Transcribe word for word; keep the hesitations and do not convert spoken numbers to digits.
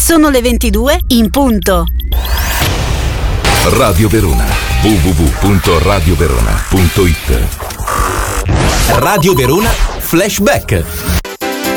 Sono le ventidue in punto. Radio Verona, w w w punto radio verona punto it. Radio Verona Flashback.